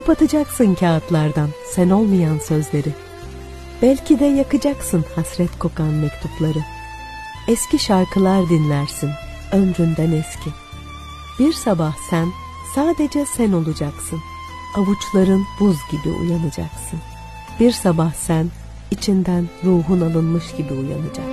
Kapatacaksın kağıtlardan sen olmayan sözleri. Belki de yakacaksın hasret kokan mektupları. Eski şarkılar dinlersin, ömründen eski. Bir sabah sen, sadece sen olacaksın. Avuçların buz gibi uyanacaksın. Bir sabah sen, içinden ruhun alınmış gibi uyanacaksın.